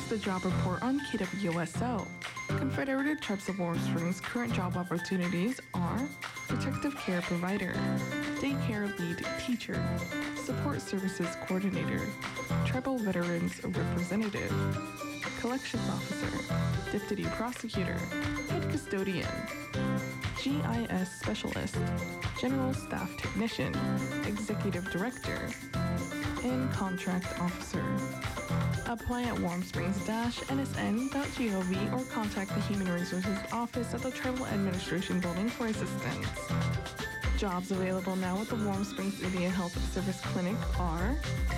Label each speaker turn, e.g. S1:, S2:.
S1: The job report on KWSO. Confederated Tribes of Warm Springs current job opportunities are protective care provider, daycare lead teacher, support services coordinator, tribal veterans representative, collections officer, deputy prosecutor, head custodian, GIS specialist, general staff technician, executive director, and contract officer. Apply at warmsprings-nsn.gov or contact the Human Resources Office at the Tribal Administration Building for assistance. Jobs available now at the Warm Springs Indian Health Service Clinic are